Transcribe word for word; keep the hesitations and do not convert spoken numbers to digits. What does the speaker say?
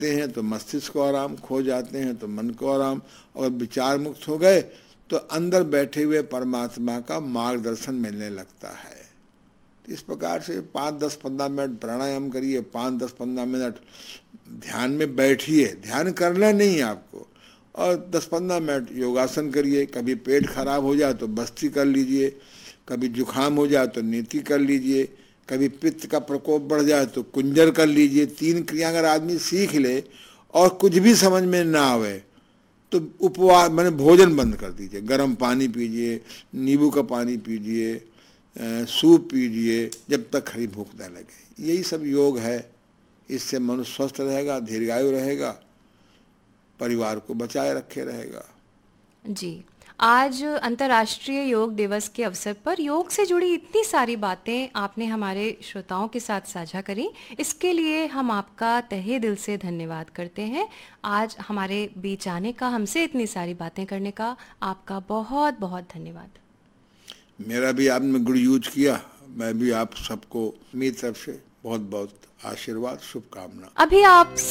हैं तो मस्तिष्क को आराम, खो जाते हैं तो मन को आराम, और विचार मुक्त हो गए तो अंदर बैठे हुए परमात्मा का मार्गदर्शन मिलने लगता है। तो इस प्रकार से पाँच दस पंद्रह मिनट प्राणायाम करिए, पाँच दस पंद्रह मिनट ध्यान में बैठिए, ध्यान करना नहीं है आपको, और दस पंद्रह मिनट योगासन करिए। कभी पेट खराब हो जाए तो बस्ती कर लीजिए, कभी जुखाम हो जाए तो नीति कर लीजिए, कभी पित्त का प्रकोप बढ़ जाए तो कुंजर कर लीजिए। तीन क्रिया अगर आदमी सीख ले और कुछ भी समझ में ना आवे तो उपवास मैंने भोजन बंद कर दीजिए, गर्म पानी पीजिए, नींबू का पानी पीजिए, सूप पीजिए, जब तक खरी भूख न लगे। यही सब योग है। इससे मनुष्य स्वस्थ रहेगा, दीर्घायु रहेगा, परिवार को बचाए रखे रहेगा। जी, आज अंतर्राष्ट्रीय योग दिवस के अवसर पर योग से जुड़ी इतनी सारी बातें आपने हमारे श्रोताओं के साथ साझा करी, इसके लिए हम आपका तहे दिल से धन्यवाद करते हैं। आज हमारे बीच आने का, हमसे इतनी सारी बातें करने का आपका बहुत बहुत धन्यवाद। मेरा भी आपने गुड यूज किया, मैं भी आप सबको मेरी तरफ से बहुत बहुत आशीर्वाद, शुभकामना। अभी आप